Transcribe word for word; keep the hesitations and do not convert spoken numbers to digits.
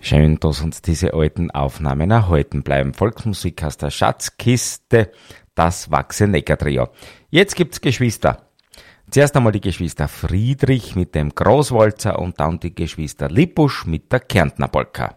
Schön, dass uns diese alten Aufnahmen erhalten bleiben. Volksmusik aus der Schatzkiste, das Wachse-Necker-Trio. Jetzt gibt's Geschwister. Zuerst einmal die Geschwister Friedrich mit dem Großwalzer und dann die Geschwister Lippusch mit der Kärntner Polka.